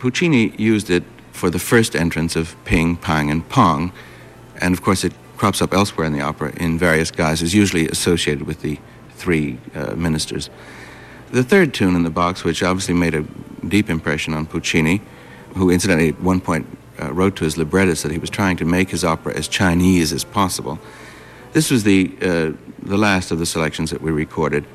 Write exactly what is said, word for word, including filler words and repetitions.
Puccini used it for the first entrance of Ping, Pang, and Pong, and of course it crops up elsewhere in the opera in various guises, usually associated with the three uh, ministers. The third tune in the box, which obviously made a deep impression on Puccini, who incidentally at one point uh, wrote to his librettist that he was trying to make his opera as Chinese as possible. This was the uh, the last of the selections that we recorded.